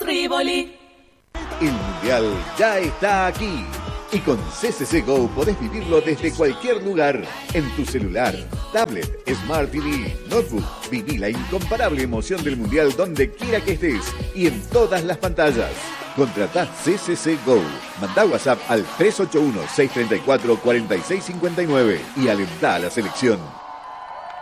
Rivoli. El Mundial ya está aquí. Y con CCC Go podés vivirlo desde cualquier lugar. En tu celular, tablet, Smart TV, notebook. Viví la incomparable emoción del Mundial donde quiera que estés y en todas las pantallas. Contratá CCC Go. Mandá WhatsApp al 381-634-4659 y alentá a la selección.